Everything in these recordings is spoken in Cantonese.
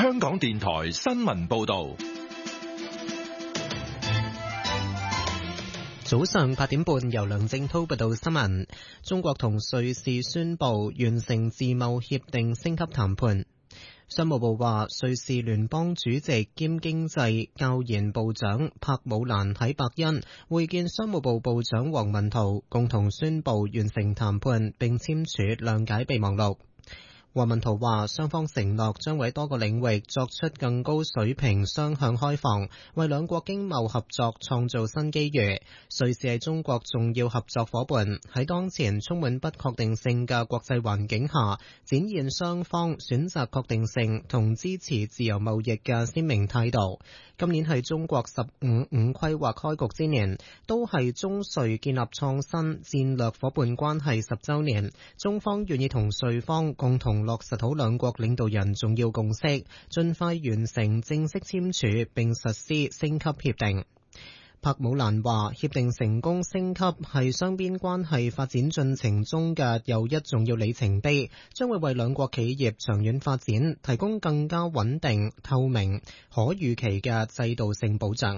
香港電台新聞報道。 早上8點半，由梁正濤報道新聞。中國同瑞士宣布完成自貿協定升級談判。商務部話，瑞士聯邦主席兼經濟貿研部長柏姆蘭喺伯恩會見商務部部長王文濤，共同宣布完成談判並簽署諒解備忘錄。王文濤話，雙方承諾將喺多個領域作出更高水平雙向開放，為兩國經貿合作創造新機遇。瑞士係中國重要合作夥伴，喺當前充滿不確定性嘅國際環境下，展現雙方選擇確定性同支持自由貿易嘅鮮明態度。今年係中國15規劃開局之年，都係中瑞建立創新戰略夥伴關係10週年。中方願意同瑞方共同落實好兩國領導人重要共識，盡快完成正式簽署並實施升級協定。柏姆蘭話，協定成功升級係雙邊關係發展進程中嘅又一重要里程碑，將會為兩國企業長遠發展提供更加穩定、透明、可預期嘅制度性保障。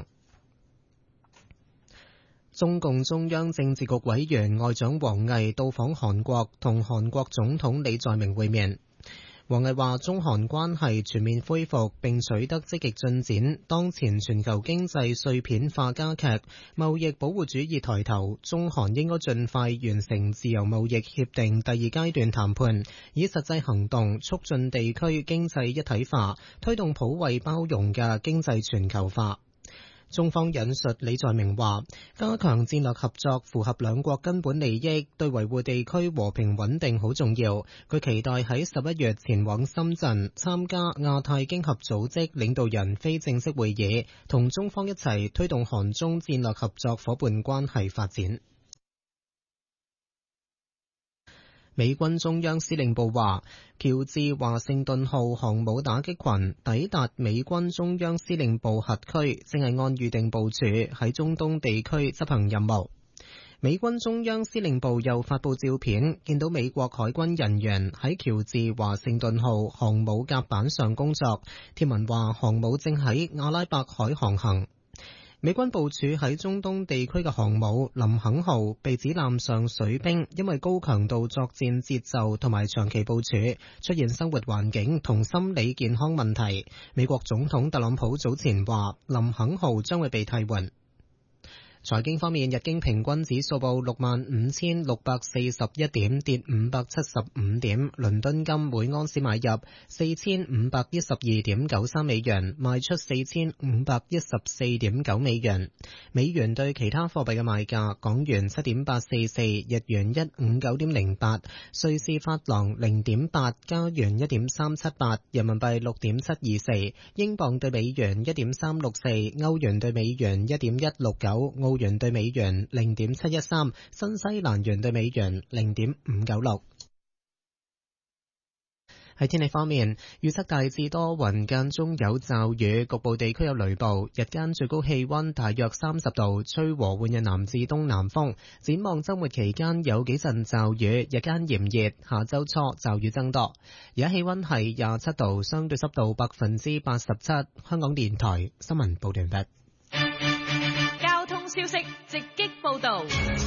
中共中央政治局委員外長王毅到訪韓國，同韓國總統李在明會面。王毅話，中韓關係全面恢復並取得積極進展，當前全球經濟碎片化加劇，貿易保護主義抬頭，中韓應該盡快完成自由貿易協定第2階段談判，以實際行動促進地區經濟一體化，推動普惠包容嘅經濟全球化。中方引述李在明話，加強戰略合作符合兩國根本利益，對維護地區和平穩定好重要。佢期待喺11月前往深圳參加亞太經合組織領導人非正式會議，同中方一齊推動韓中戰略合作夥伴關係發展。美軍中央司令部話，喬治華盛頓號航母打擊群抵達美軍中央司令部轄區，正係按預定部署喺中東地區執行任務。美軍中央司令部又發佈照片，見到美國海軍人員喺喬治華盛頓號航母甲板上工作。貼文話，航母正喺阿拉伯海航行。美軍部署喺中東地區嘅航母林肯號被指艦上水兵因為高強度作戰節奏同埋長期部署出現生活環境同心理健康問題。美國總統特朗普早前話，林肯號將會被替換。財經方面，日經平均指數報65,641點，跌575點。倫敦金每盎司買入4512.93美元，賣出4514.9美元。美元對其他貨幣嘅賣價：港元7.844，日元159.08，瑞士法郎0.8，加元1.378，人民幣6.724，英鎊對美元1.364，歐元對美元1.169，澳元對美元0.713，新西蘭元對美元0.596。喺天氣方面，預測大致多雲，間中有驟雨，局部地區有雷暴。日間最高氣溫大約30度，吹和緩嘅南至東南風。展望週末期間有幾陣驟雨，日間炎熱，下週初驟雨增多。而家氣溫係27度，相對濕度87%。香港電台新聞報道完畢。 交通消息直擊報道。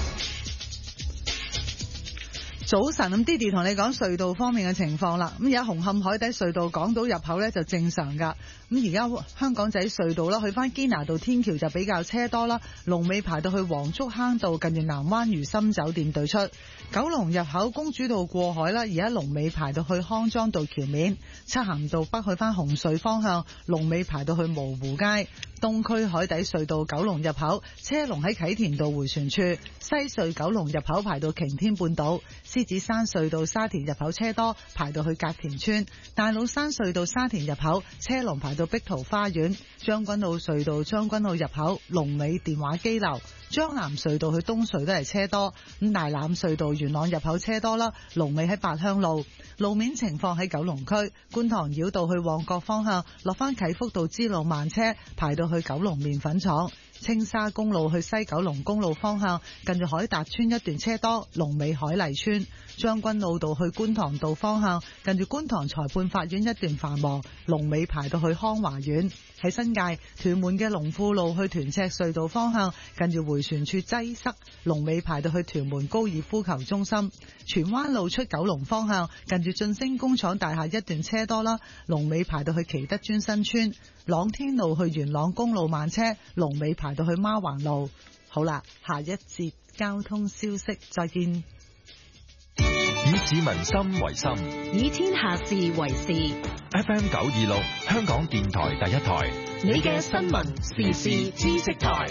早晨，咁 Didi 同你講隧道方面嘅情況啦。咁而家紅磡海底隧道港島入口呢就正常噶。咁而家香港仔隧道啦，去翻堅拿道天橋就比較車多啦，龍尾排到去黃竹坑道近住南灣如心酒店對出。九龍入口公主道過海啦，而家龍尾排到去康莊道橋面。漆咸道北去翻紅隧方向，龍尾排到去蕪湖街。東區海底隧道九龍入口車龍喺啟田道回旋處，西隧九龍入口排到擎天半島。獅子山隧道沙田入口車多，排到去隔田村。大老山隧道沙田入口車龍排到碧桃花園。將軍澳隧道將軍澳入口龍尾電話機樓。將南隧道去東隧都係車多，咁大欖隧道元朗入口車多啦，龍尾喺八鄉路。路面情況喺九龍區觀塘繞道去旺角方向，落翻啟福道支路慢車，排到去九龍麵粉廠。 青沙公路去西九龍公路方向，近住海達村一段車多，龍尾海麗村。將軍澳道去觀塘道方向，近住觀塘裁判法院一段繁忙，龍尾排到去康華苑。喺新界屯門嘅龍富路去屯赤隧道方向，近住迴旋處擠塞，龍尾排到去屯門高爾夫球中心。荃灣路出九龍方向，近住晉升工廠大廈一段車多啦，龍尾排到去祈德尊新村。朗天路去元朗公路慢車，龍尾排到去孖環路。好啦，下一節交通消息再見。 以市民心為心， 以天下事為事。 FM 926香港電台第一台， 你嘅新聞時事知識台。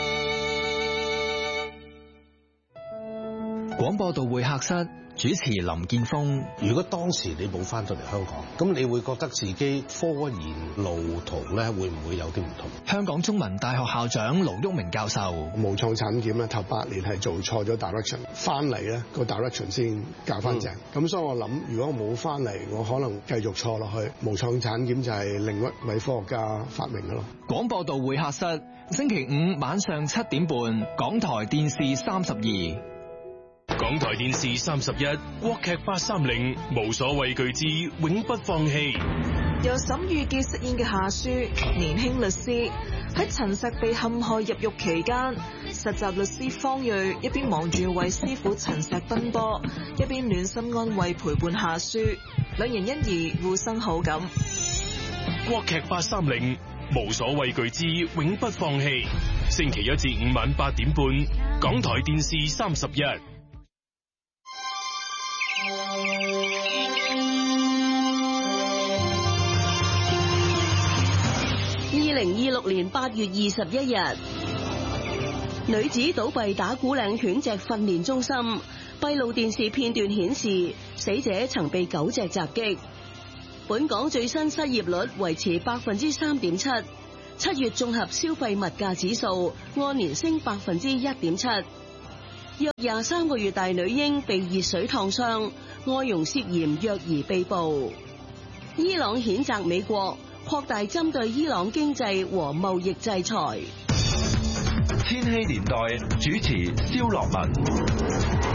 廣播道會客室主持林建峰。 如果當時你冇翻到嚟香港，咁你會覺得自己科研路途咧會唔會有啲唔同？ 香港中文大學校長盧煜明教授。 無創產檢咧頭8年係做錯咗 direction， 翻嚟咧個 direction 先教翻正。咁所以我諗，如果我冇翻嚟，我可能繼續錯落去。無創產檢就係另一位科學家發明嘅咯。 廣播道會客室，星期五晚上7點半，港台電視32。 港台電視31，國劇830，無所畏懼之永不放棄。 由沈御傑飾演嘅夏書，年輕律師喺陳實被陷害入獄期間，實習律師方睿一邊忙住為師傅陳實奔波，一邊暖心安慰陪伴夏書，兩人因而互生好感。 國劇830，無所畏懼之永不放棄。星期1至5晚8點半，港台電視31。 2026年8月21日，女子倒斃打鼓嶺犬隻訓練中心，閉路電視片段顯示死者曾被狗隻襲擊。本港最新失業率維持 3.7%， 7月綜合消費物價指數按年升 1.7%。約23個月大女嬰被熱水燙傷，外傭涉嫌虐兒被捕。伊朗譴責美國擴大針對伊朗經濟和貿易制裁。 千禧年代主持蕭樂文。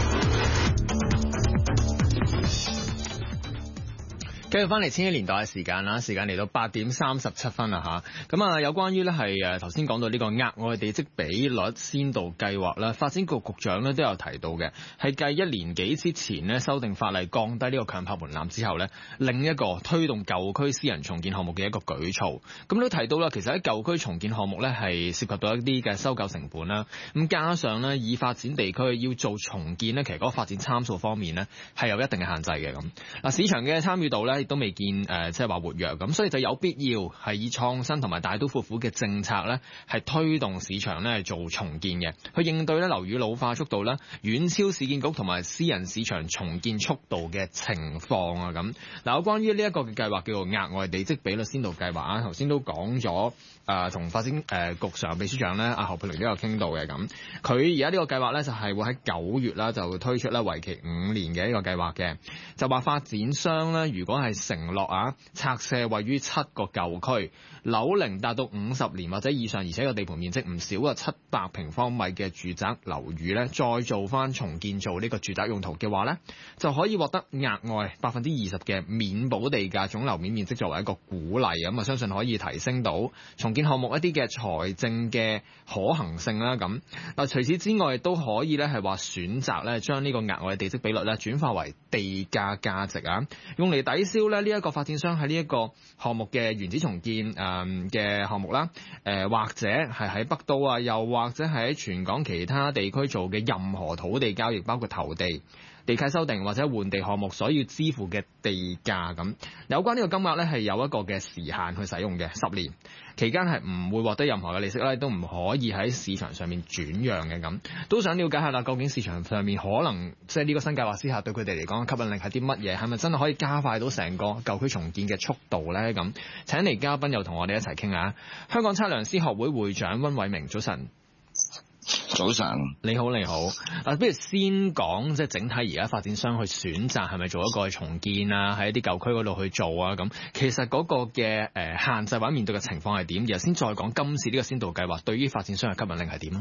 繼續翻嚟千禧年代嘅時間啦，時間嚟到8點37分啦吓。咁啊，有關於咧係頭先講到呢個額外地積比率先導計劃啦，發展局局長咧都有提到嘅，係繼1年幾之前咧修訂法例降低呢個強拍門檻之後咧，另一個推動舊區私人重建項目嘅一個舉措。咁都提到啦，其實喺舊區重建項目咧係涉及到一啲嘅收購成本啦，咁加上咧已發展地區要做重建咧，其實嗰個發展參數方面咧係有一定嘅限制嘅。咁嗱，市場嘅參與度咧亦都未見即係話活躍，咁所以就有必要係以創新同埋大刀闊斧嘅政策咧，係推動市場咧做重建嘅，去應對咧樓宇老化速度咧遠超市建局同埋私人市場重建速度嘅情況啊。咁嗱，有關於呢一個嘅計劃叫做額外地積比率先導計劃啊，頭先都講咗同發展局常秘書長咧阿何佩玲都有傾到嘅。咁佢而家呢個計劃咧就係會喺9月啦就會推出咧為期5年嘅一個計劃嘅，就話發展商咧如果係承諾拆卸位於7個舊區，樓齡達到50年或者以上，而且個地盤面積唔少700平方米嘅住宅樓宇咧，再做翻重建做呢個住宅用途嘅話咧，就可以獲得額外20%嘅免補地價總樓面面積作為一個鼓勵，咁啊相信可以提升到重建項目一啲嘅財政嘅可行性啦。咁嗱，除此之外都可以咧係話選擇咧將呢個額外地積比率咧轉化為地價價值啊，用嚟抵消咧呢一個發展商喺呢一個項目嘅原址重建嘅項目啦，或者係喺北都啊，又或者係喺全港其他地區做嘅任何土地交易，包括投地、地契修訂或者換地項目所要支付嘅地價。咁有關呢個金額咧係有一個嘅時限去使用嘅，10年期間係唔會獲得任何嘅利息啦，都唔可以喺市場上面轉讓嘅。咁都想了解下啦，究竟市場上面可能即係呢個新計劃之下對佢哋嚟講嘅吸引力係啲乜嘢？係咪真係可以加快到成個舊區重建嘅速度咧？咁請嚟嘉賓又同我哋一齊傾下。香港測量師學會會長溫偉明，早晨。 早晨， 你好，你好。不如先講即係整體而家發展商去選擇係咪做一個重建啊，喺一啲舊區嗰度去做啊咁。其實嗰個嘅限制或者面對嘅情況係點？然後先再講今次呢個先導計劃對於發展商嘅吸引力係點咧？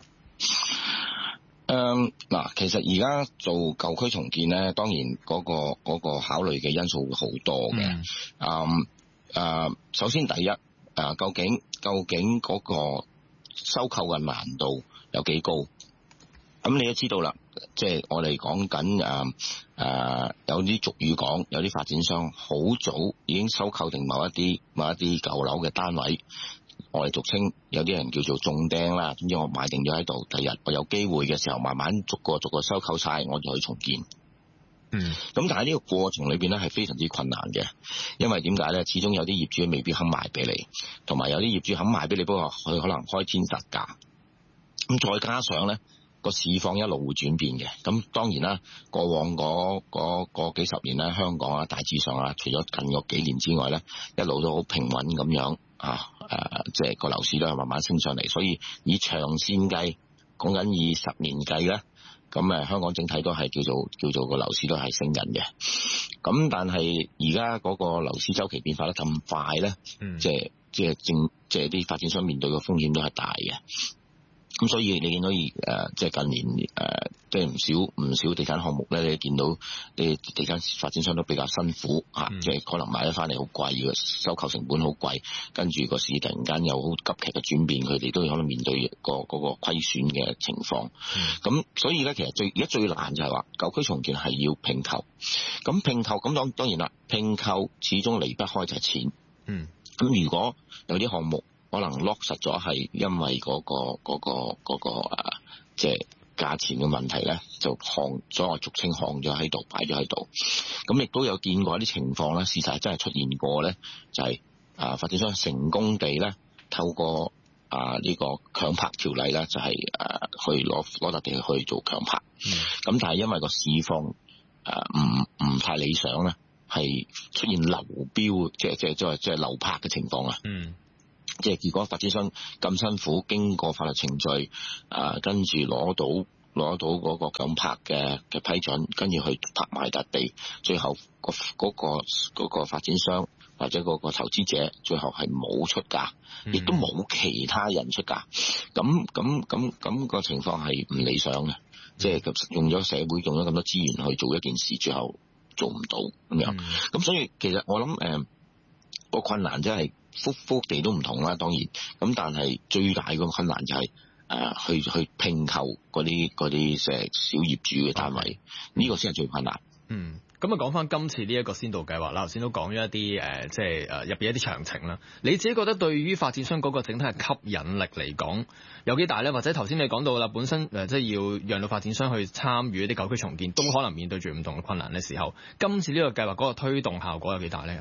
嗱，其實而家做舊區重建咧，當然嗰個考慮嘅因素會好多嘅。首先第一，究竟嗰個收購嘅難度有幾高？咁你都知道啦，即係我哋講緊有啲俗語講，有啲發展商好早已經收購定某一啲舊樓嘅單位。我哋俗稱有啲人叫做中釘啦，總之我買定咗喺度，第日我有機會嘅時候，慢慢逐個收購晒，我就去重建。咁但係呢個過程裏邊咧係非常之困難嘅，因為點解咧？始終有啲業主未必肯賣俾你，同埋有啲業主肯賣俾你，不過佢可能開天殺價。咁再加上咧個市況一路會轉變嘅。咁當然啦，過往嗰幾十年咧，香港啊大致上啊，除咗近嗰幾年之外咧，一路都好平穩咁樣即係個樓市都係慢慢升上嚟。所以以長線計，講緊以10年計咧，咁香港整體都係叫做個樓市都係升緊嘅。咁但係而家嗰個樓市周期變化得咁快咧，即係啲發展商面對嘅風險都係大嘅。咁所以你見到即係近年即係唔少地產項目咧，你見到啲地產發展商都比較辛苦即係可能買咗翻嚟好貴嘅，收購成本好貴，跟住個市突然間有好急劇嘅轉變，佢哋都可能面對嗰個虧損嘅情況。咁所以咧，其實而家最難就係話舊區重建係要併購。咁併購咁當然啦，併購始終離不開就係錢。咁如果有啲項目可能落實咗係因為嗰個即係價錢嘅問題咧，就所謂俗稱放咗喺度，擺咗喺度。咁亦都有見過一啲情況咧，事實真係出現過咧，就係發展商成功地咧透過呢個強拍條例咧，就係去攞笪地去做強拍。咁但係因為個市況唔太理想咧，係出現流標，即係流拍嘅情況啊。即係結果發展商咁辛苦經過法律程序，跟住攞到嗰個強拍嘅批准，跟住去拍賣笪地，最後嗰個發展商或者嗰個投資者最後係冇出價，亦都冇其他人出價。咁個情況係唔理想嘅，即係用咗社會用咗咁多資源去做一件事，最後做唔到咁樣。咁所以其實我諗個困難真係幅地都唔同啦，當然咁，但係最大個困難就係去併購嗰啲小業主嘅單位，呢個先係最困難。 咁啊講翻今次呢一個先導計劃啦，頭先都講咗一啲即係入邊一啲詳情啦。你自己覺得對於發展商嗰個整體嘅吸引力嚟講有幾大咧？或者頭先你講到啦，本身即係要讓到發展商去參與一啲舊區重建，都可能面對住唔同嘅困難嘅時候，今次呢個計劃嗰個推動效果有幾大咧？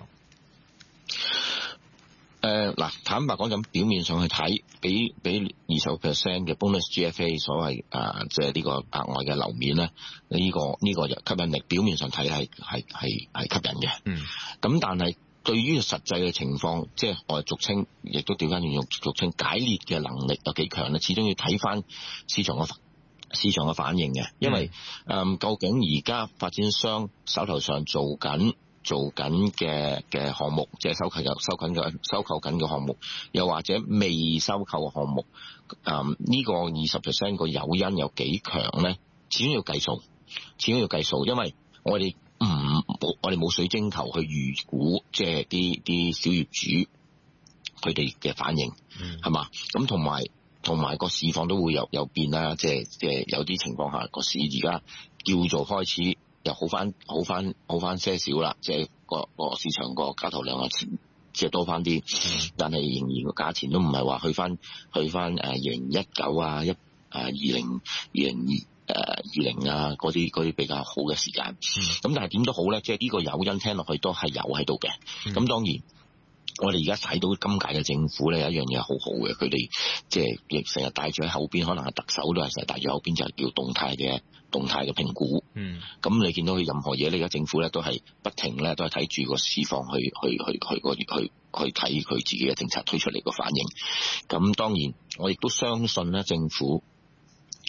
嗱，坦白講咁，表面上去睇，俾20% 嘅 bonus GFA 所謂即係呢個額外嘅樓面咧，呢個吸引力表面上睇係吸引嘅。咁但係對於實際嘅情況，即係我哋俗稱，亦都調翻轉用俗稱解列嘅能力有幾強咧，始終要睇翻市場嘅反應嘅，因為究竟而家發展商手頭上做緊嘅項目，即係收購緊嘅項目，又或者未收購嘅項目，呢個20% 個誘因有幾強咧？始終要計數，因為我哋冇水晶球去預估，即係啲小業主佢哋嘅反應，係嘛？咁同埋個市況都會有變啦，即係有啲情況下個市而家叫做開始又好翻些少啦，即係個市場個交投量啊，即係多翻啲，但係仍然個價錢都唔係話去翻2019啊2020啊嗰啲比較好嘅時間。咁但係點都好咧，即係呢個誘因聽落去都係有喺度嘅。咁當然我哋而家睇到今屆嘅政府咧，有一樣嘢好好嘅，佢哋即係亦成日帶住喺後邊，可能係特首都係成日帶住喺後邊，就係叫動態嘅評估。咁你見到佢任何嘢咧，而家政府咧都係不停咧，都係睇住個市況去睇佢自己嘅政策推出嚟個反應。咁當然我亦都相信咧，政府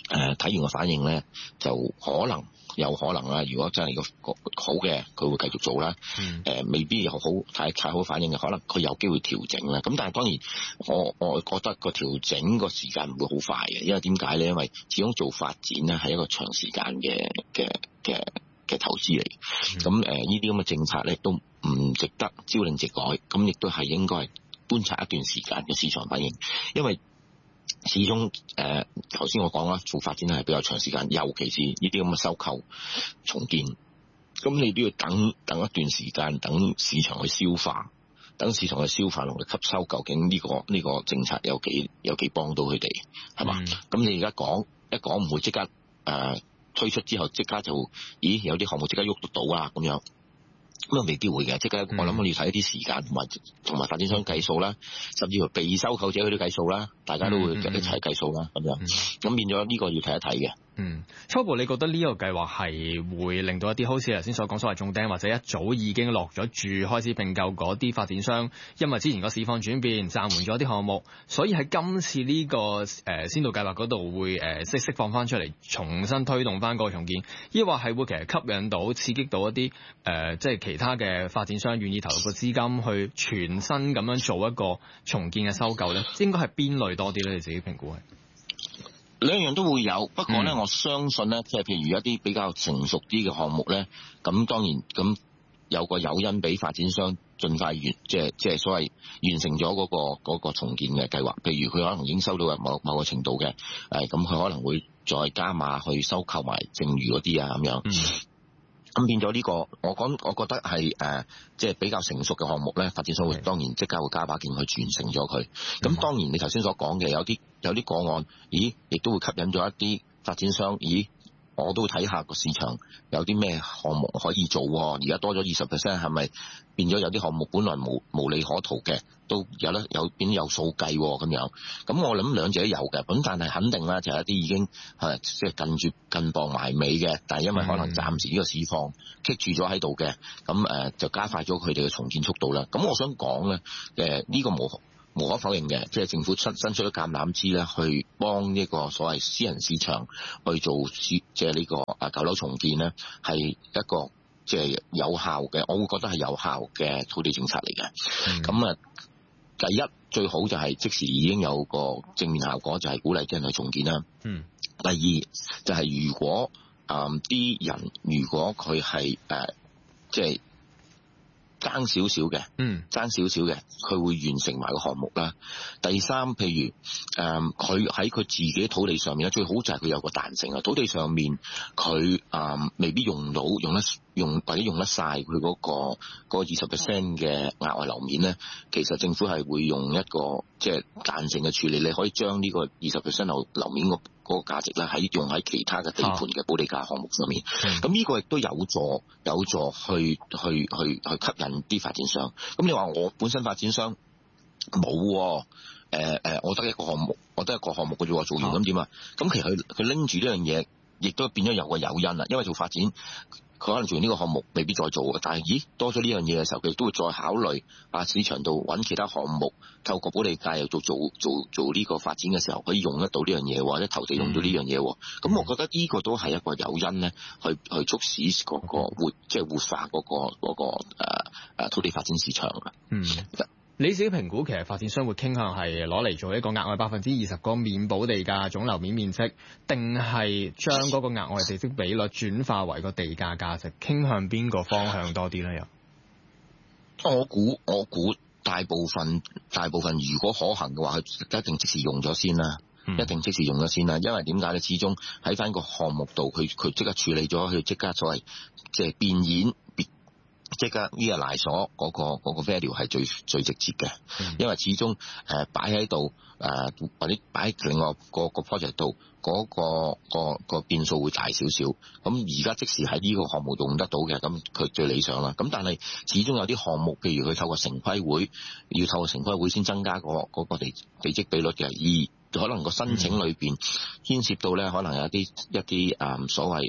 睇完個反應咧，就有可能啦。如果真係個好嘅，佢會繼續做啦。未必有好太好反應嘅，可能佢有機會調整啦。咁但係當然，我覺得個調整個時間唔會好快嘅，因為點解咧？因為始終做發展咧係一個長時間嘅投資嚟。咁呢啲咁嘅政策咧都唔值得朝令夕改，咁亦都係應該係觀察一段時間嘅市場反應，因為始終頭先我講啦，做發展係比較長時間，尤其是呢啲咁嘅收購重建，咁你都要等一段時間，等市場去消化，同埋吸收究竟呢個政策有幾幫到佢哋，係嘛？咁你而家一講唔會即刻推出之後即刻就有啲項目即刻喐得到啊咁樣。咁啊未必會嘅，即係我諗我要睇一啲時間同埋發展商計數啦，甚至乎被收購者佢都計數啦，大家都會一齊計數啦咁樣。咁變咗呢個要睇一睇嘅。 初步你覺得呢個計劃係會令到一啲好似頭先所講所謂中釘或者一早已經落咗注開始併購嗰啲發展商，因為之前個市況轉變暫緩咗啲項目，所以喺今次呢個先導計劃嗰度會釋放翻出嚟，重新推動翻個重建，抑或係會其實吸引到刺激到一啲即係其他嘅發展商願意投入個資金去全新咁樣做一個重建嘅收購咧？應該係邊類多啲咧？你自己評估係？ 兩樣都會有，不過咧，我相信咧，即係譬如一啲比較成熟啲嘅項目咧，咁當然咁有個誘因俾發展商盡快即係所謂完成咗嗰個重建嘅計劃。譬如佢可能已經收到某個程度嘅，咁佢可能會再加碼去收購埋剩餘嗰啲啊咁樣。咁變咗呢個，我覺得係即係比較成熟嘅項目咧，發展商會當然即刻會加把勁去完成咗佢。咁當然你頭先所講嘅有啲個案，亦都會吸引咗一啲發展商，我都睇下個市場有啲咩項目可以做喎。而家多咗 20%， 係咪變咗有啲項目本來無利可圖嘅，都變有數計咁樣？咁我諗兩者都有嘅，咁但係肯定啦，就係一啲已經即係近傍埋尾嘅，但係因為可能暫時呢個市況棘住咗喺度嘅，咁就加快咗佢哋嘅重建速度啦。咁我想講咧，呢個無可否認嘅，即係政府伸出咗橄欖枝咧，去幫呢個所謂私人市場去做即係呢個舊樓重建咧，係一個即係有效嘅，我會覺得係有效嘅土地政策嚟嘅。咁第一最好就係即時已經有個正面效果，就係鼓勵啲人去重建啦。第二就係如果啲人如果佢係即係爭少少嘅，佢會完成埋個項目啦。第三，譬如佢喺佢自己土地上面咧，最好就係佢有個彈性啊。土地上面佢未必用或者用得晒佢嗰個 20% 嘅額外樓面咧，其實政府係會用一個即係彈性嘅處理，你可以將呢個 20% 樓面嗰個價值咧用喺其他嘅地盤嘅補地價項目上面。咁呢個亦都有助去吸引啲發展商。咁你話我本身發展商冇我得一個項目嘅啫，做完咁點啊？咁其實佢拎住呢樣嘢，亦都變咗有個誘因啦。因為做發展，佢可能做完呢個項目未必再做嘅，但係多咗呢樣嘢嘅時候，佢都會再考慮市場度揾其他項目，透過補地價又做呢個發展嘅時候，可以用得到呢樣嘢，或者投地用到呢樣嘢。咁我覺得呢個都係一個誘因咧，去促使嗰個活化嗰個土地發展市場嘅。 你自己評估其實發展商會傾向係攞嚟做一個額外20%個免補地價總樓面面積，定係將嗰個額外地積比率轉化為個地價價值，傾向邊個方向多啲咧？又我估大部分如果可行嘅話，佢一定即時用咗先啦。因為點解咧？始終喺翻個項目度，佢即刻處理咗，佢即刻所謂即係變現。即刻呢個賴所嗰個 value 係最直接嘅，因為始終擺喺度或者擺喺另外個 project 度個變數會大少少。咁而家即時喺呢個項目用得到嘅，咁佢最理想啦。咁但係始終有啲項目，譬如佢透過城規會，要透過城規會先增加嗰個地積比率嘅，而可能個申請裏邊牽涉到咧，可能有一啲所謂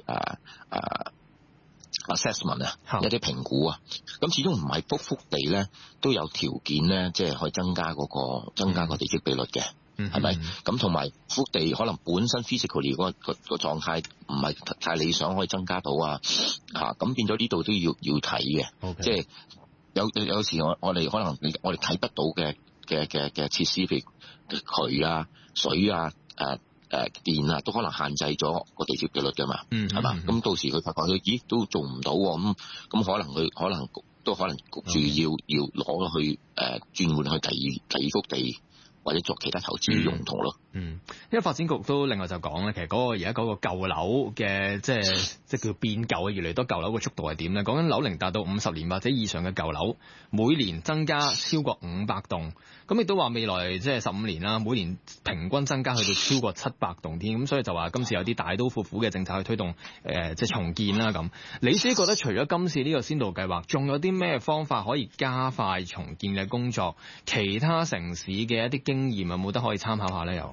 assessment 一啲評估啊，咁始終唔係幅地咧都有條件咧，即係可以增加個地積比率嘅。 係咪？咁同埋幅地可能本身 physically 個狀態唔係太理想，可以增加到咁變咗呢度都要睇嘅。 Okay. 即係有時我哋可能我哋睇不到嘅設施，譬如渠啊、水啊、電啊，都可能限制咗個地接嘅率㗎嘛，係嘛？咁到時佢發覺佢咦都做唔到喎，咁可能焗住要攞去轉換去第二幅地，或者作其他投資用途咯。 因為發展局都另外就講咧，其實嗰個而家嗰個舊樓嘅即係叫變舊嘅越嚟越多舊樓嘅速度係點咧？講緊樓齡達到50年或者以上嘅舊樓，每年增加超過500棟。咁亦都話未來即係15年啦，每年平均增加去到超過700棟添。咁所以就話今次有啲大刀闊斧嘅政策去推動即係重建啦咁。你自己覺得除咗今次呢個先導計劃，仲有啲咩方法可以加快重建嘅工作？其他城市嘅一啲經驗有冇得可以參考下咧？又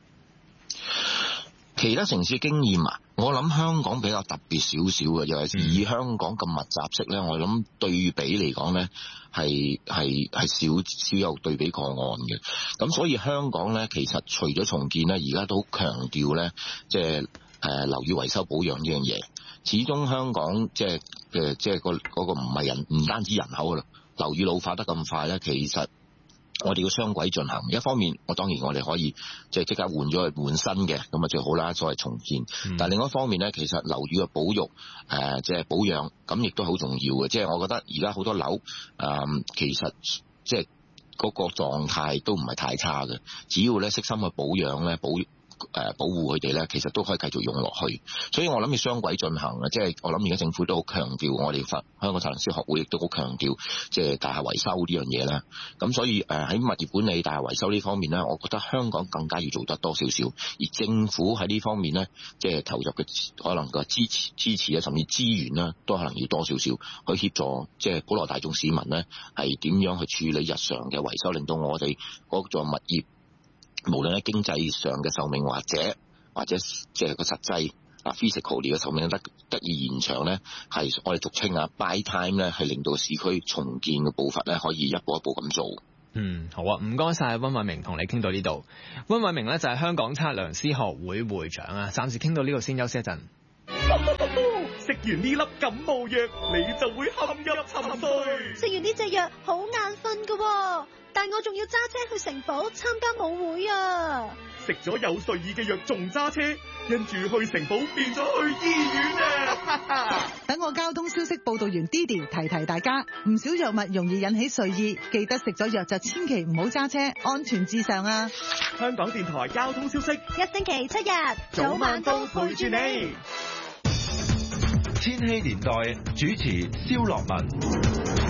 其他城市經驗啊，我諗香港比較特別少少嘅，尤其是以香港咁密集式咧，我諗對比嚟講咧係少有對比個案嘅。咁所以香港咧，其實除咗重建咧，而家都強調咧，即係樓宇維修保養呢樣嘢。始終香港即係嗰個唔單止人口啦，樓宇老化得咁快咧，其實我哋要雙軌進行，一方面當然我哋可以即刻換新嘅，咁啊最好啦，所謂重建。但另外一方面咧，其實樓宇嘅保育即係保養，咁亦都好重要嘅。即係我覺得而家好多樓其實即係嗰個狀態都唔係太差嘅，只要咧悉心去保養咧保護佢哋咧，其實都可以繼續用落去。所以我諗要雙軌進行嘅，即係我諗而家政府都好強調，我哋香港測量師學會亦都好強調，即係大廈維修呢樣嘢啦。咁所以喺物業管理、大廈維修呢方面咧，我覺得香港更加要做得多少少，而政府喺呢方面咧，即係投入嘅可能個支持啊，甚至資源啦，都可能要多少少去協助，即係普羅大眾市民咧，係點樣去處理日常嘅維修，令到我哋嗰座物業，無論喺經濟上嘅壽命或者即係個實際physical 嘅壽命得以延長咧，係我哋俗稱buy time 咧，係令到市區重建嘅步伐咧可以一步一步咁做。 好啊，唔該晒溫偉明，同你傾到呢度。溫偉明咧就係香港測量師學會會長啊，暫時傾到呢度先，休息一陣。 食完呢粒感冒藥，你就會陷入沉睡。 食完呢隻藥好眼瞓噶，但我仲要揸車去城堡參加舞會啊！ 食咗有睡意嘅藥仲揸車，跟住去城堡變咗去醫院啊！ 等我交通消息報道員 Didi 提大家，唔少藥物容易引起睡意，記得食咗藥就千祈唔好揸車，安全至上啊！ 香港電台交通消息， 一星期7日， 早晚都陪住你。 千禧年代主持蕭樂文。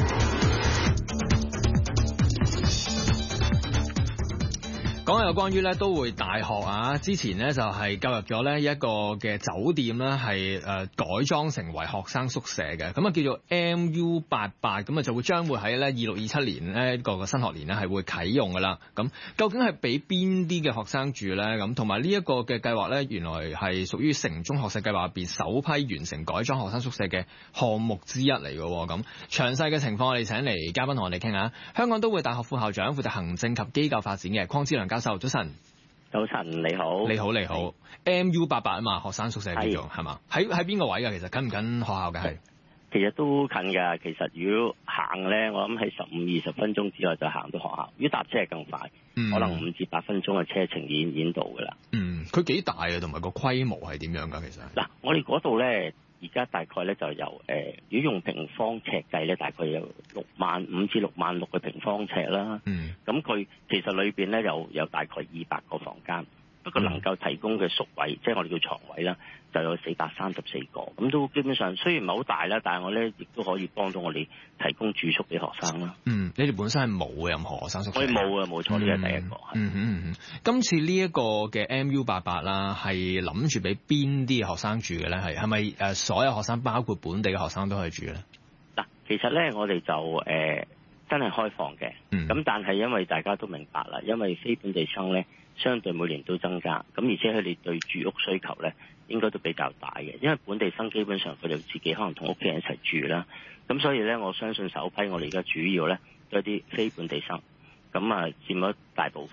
講下有關於咧都會大學之前咧就係購入咗咧一個嘅酒店咧係改裝成為學生宿舍嘅，咁啊叫做 MU88，咁啊就會將會喺咧26-27年咧個新學年咧係會啟用噶啦。咁究竟係俾邊啲嘅學生住咧？咁同埋呢一個嘅計劃咧，原來係屬於城中學舍計劃入邊首批完成改裝學生宿舍嘅項目之一嚟嘅。咁詳細嘅情況，我哋請嚟嘉賓同我哋傾下。香港都會大學副校長負責行政及機構發展嘅鄺志良教授，早晨。 早晨，你好。你好， 你好。MU88啊嘛，學生宿舍叫做係嘛？喺邊個位㗎？其實近唔近學校嘅係？ 其實都近㗎。其實如果行咧，我諗係15-20分鐘之內就行到學校。如果搭車係更快，可能5至8分鐘嘅車程已經到㗎啦。 佢幾大啊？同埋個規模係點樣㗎？其實嗱，我哋嗰度咧，而家大概咧就由如果用平方尺計咧，大概有65,000至66,000嘅平方尺啦。咁佢其實裏邊咧有大概200個房間，不過能夠提供嘅宿位，即係我哋叫床位啦，就有434個。咁都基本上雖然唔係好大啦，但係我咧亦都可以幫到我哋提供住宿俾學生啦。 你哋本身係冇任何學生宿舍？ 我哋冇啊，冇錯，呢個係第一個。 今次呢一個嘅 MU88啦，係諗住俾邊啲學生住嘅咧？係咪所有學生，包括本地嘅學生都可以住咧？ 嗱，其實咧我哋就真係開放嘅。咁但係因為大家都明白啦，因為非本地生咧相對每年都增加，咁而且佢哋對住屋需求咧應該都比較大嘅，因為本地生基本上佢哋自己可能同屋企人一齊住啦，咁所以咧我相信首批我哋而家主要咧都係啲非本地生，咁佔咗大部分。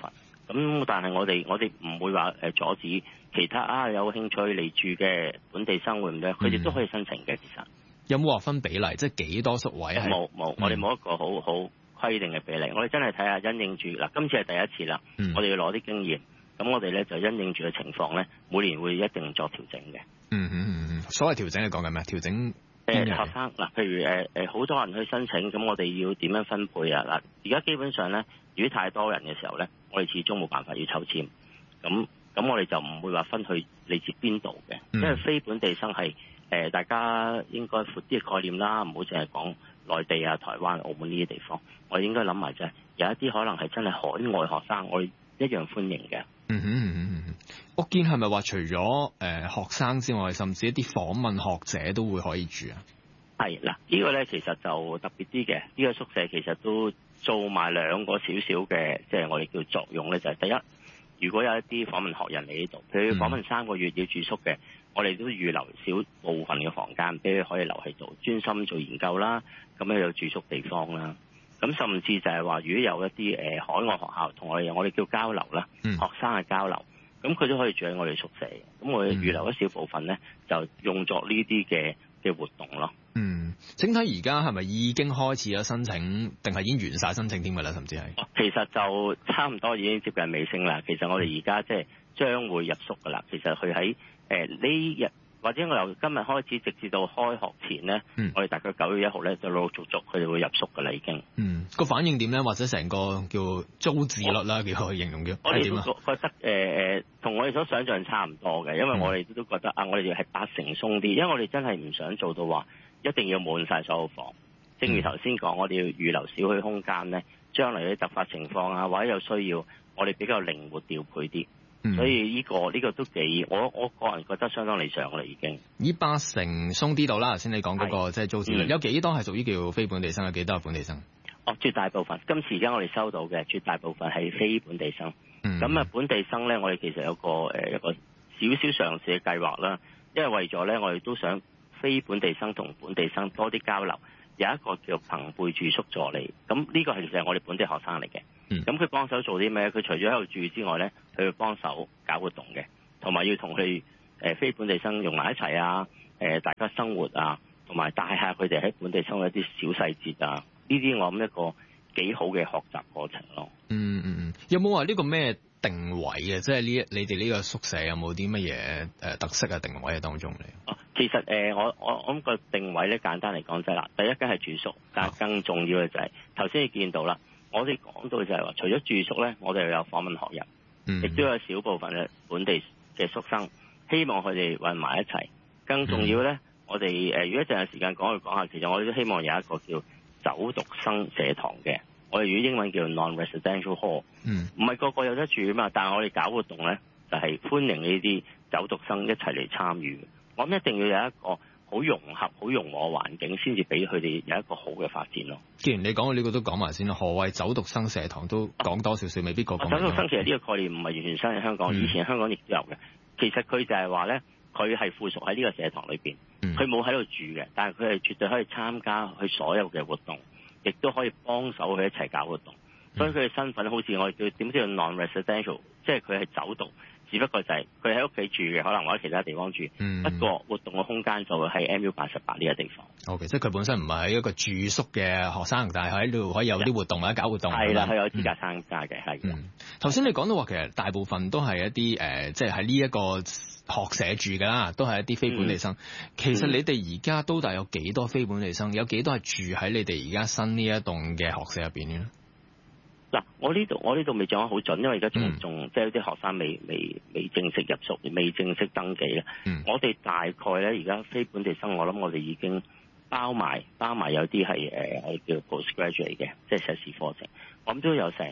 咁但係我哋唔會話阻止其他有興趣嚟住嘅本地生會唔咧，佢哋都可以申請嘅。其實有冇話分比例，即係幾多宿位係？ 冇，我哋冇一個好規定嘅比例。我哋真係睇下因應住嗱，今次係第一次啦，我哋要攞啲經驗。咁我哋咧就因應住嘅情況咧，每年會一定作調整嘅。 所謂調整係講緊咩？調整學生嗱，譬如好多人去申請，咁我哋要點樣分配啊？嗱，而家基本上咧，如果太多人嘅時候咧，我哋始終冇辦法要抽籤。咁我哋就唔會話分去嚟自邊度嘅，因為非本地生係大家應該闊啲嘅概念啦，唔好淨係講內地啊、台灣、澳門呢啲地方。我哋應該諗埋就係有一啲可能係真係海外學生，我哋一樣歡迎嘅。 我見係咪話除咗學生之外，甚至一啲訪問學者都會可以住啊？ 係嗱，呢個咧其實就特別啲嘅，呢個宿舍其實都做埋兩個少少嘅，即係我哋叫作用咧，就係第一，如果有一啲訪問學人嚟呢度，譬如訪問3個月要住宿嘅，我哋都預留少部分嘅房間俾佢可以留喺度，專心做研究啦，咁樣有住宿地方啦。咁甚至就係話，如果有一啲海外學校同我哋叫交流啦，學生嘅交流，咁佢都可以住喺我哋宿舍嘅。咁我哋預留一小部分咧，就用作呢啲嘅活動咯。 整體而家係咪已經開始咗申請，定係已經完晒申請添㗎啦？甚至係其實就差唔多已經接近尾聲啦。其實我哋而家即係將會入宿㗎啦。其實佢喺呢日或者我由今日開始，直至到開學前咧，我哋大概9月1號咧就陸陸續續佢哋會入宿㗎啦已經。 個反應點咧？或者成個叫租置率啦，叫佢形容叫我哋都覺得同我哋所想象差唔多嘅，因為我哋都覺得我哋係8成鬆啲，因為我哋真係唔想做到話一定要滿晒所有房。正如頭先講，我哋要預留少許空間咧，將來啲突發情況啊，或者有需要，我哋比較靈活調配啲。所以呢個都幾，我個人覺得相當理想啦已經。 以8成鬆啲度啦，頭先你講嗰個即係租置率，有幾多係屬於叫非本地生，有幾多係本地生？ 絕大部分，今次而家我哋收到嘅絕大部分係非本地生。咁本地生咧，我哋其實有個少少嘗試嘅計劃啦，因為為咗咧，我哋都想非本地生同本地生多啲交流，有一個叫朋輩住宿助理。咁呢個其實係我哋本地學生嚟嘅。咁佢幫手做啲咩？佢除咗喺度住之外咧，佢會幫手搞活動嘅，同埋要同佢非本地生用埋一齊啊！大家生活啊，同埋帶下佢哋喺本地生活一啲小細節啊！呢啲我諗一個幾好嘅學習過程咯。 有冇話呢個咩定位嘅？即係你哋呢個宿舍有冇啲乜嘢特色啊定位喺當中嚟？ 其實我諗個定位咧，簡單嚟講就係啦，第一間係住宿，但係更重要嘅就係頭先你見到啦。我哋講到就係話，除咗住宿咧，我哋又有訪問學人，亦都有少部分嘅本地嘅宿生，希望佢哋混埋一齊。更重要咧，我哋如果淨係時間講下，其實我哋都希望有一個叫走讀生社堂嘅。我哋如果英文叫 non-residential hall，唔係個個有得住啊嘛，但係我哋搞活動咧，就係歡迎呢啲走讀生一齊嚟參與。我諗一定要有一個好融合、好融和環境，先至俾佢哋有一個好嘅發展咯。 既然你講到呢個都講埋先啦，何謂走讀生社堂都講多少少，未必個講。 走讀生其實呢個概念唔係完全新喺香港，以前香港亦都有嘅。其實佢就係話咧，佢係附屬喺呢個社堂裏邊，佢冇喺度住嘅，但係佢係絕對可以參加佢所有嘅活動，亦都可以幫手佢一齊搞活動。所以佢嘅身份好似我哋叫點知叫 non-residential， 即係佢係走讀。只不過就係佢喺屋企住嘅，可能或者其他地方住。不過活動嘅空間就會喺 MU88 呢個地方。 OK， 即係佢本身唔係喺一個住宿嘅學生，但係喺度可以有啲活動或者搞活動。 係啦，佢有資格參加嘅，係。 頭先你講到話，其實大部分都係一啲即係喺呢一個學社住㗎啦，都係一啲非本地生。其實你哋而家都大有幾多非本地生？有幾多係住喺你哋而家新呢一棟嘅學社入邊咧？ 嗱，我呢度未講得好準，因為而家仲即係有啲學生未正式入宿，未正式登記啦。我哋大概咧而家非本地生，我諗我哋已經包埋有啲係我哋叫 postgraduate 嘅，即係碩士課程。我諗都有成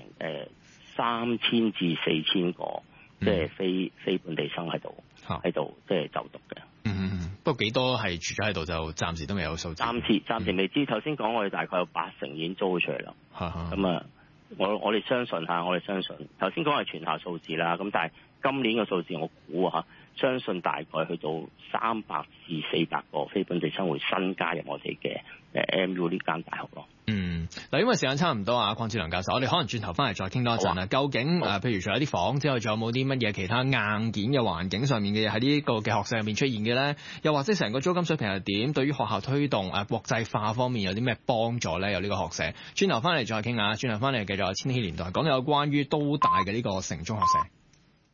3000至4000個，即係非本地生喺度即係就讀嘅。 不過幾多係住咗喺度就暫時都未有數字。 暫時未知。頭先講我哋大概有8成已經租出嚟啦。咁啊。我哋相信頭先講係全校數字啦，咁但係今年嘅數字我估相信大概去到300至400個非本地生會新加入我哋嘅MU 呢間大學咯。 嗱，因為時間差唔多啊，鄺志良教授，我哋可能轉頭翻嚟再傾多一陣啦。究竟譬如除咗啲房之外，仲有冇啲乜嘢其他硬件嘅環境上面嘅嘢喺呢個嘅學社入面出現嘅咧？又或者成個租金水平係點？對於學校推動國際化方面有啲咩幫助咧？有呢個學社，轉頭翻嚟再傾下。轉頭翻嚟繼續有千禧年代，講到有關於都大嘅呢個城中學社。